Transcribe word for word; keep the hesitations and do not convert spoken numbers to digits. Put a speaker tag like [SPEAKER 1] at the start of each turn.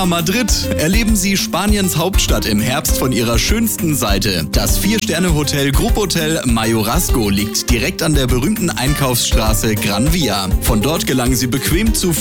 [SPEAKER 1] Madrid. Erleben Sie Spaniens Hauptstadt im Herbst von ihrer schönsten Seite. Das Vier-Sterne-Hotel Grupphotel Mayorazgo liegt direkt an der berühmten Einkaufsstraße Gran Via. Von dort gelangen Sie bequem zu